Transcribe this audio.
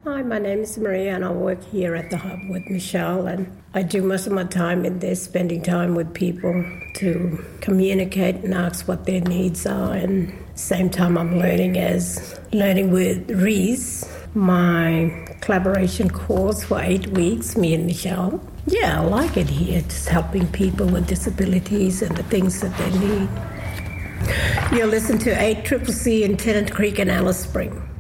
Hi, my name is Maria and I work here at the Hub with Michelle, and I do most of my time in there spending time with people to communicate and ask what their needs are, and at the same time I'm learning with Reese, my collaboration course for 8 weeks, me and Michelle. Yeah, I like it here, just helping people with disabilities and the things that they need. You'll listen to 8CCC in Tennant Creek and Alice Spring.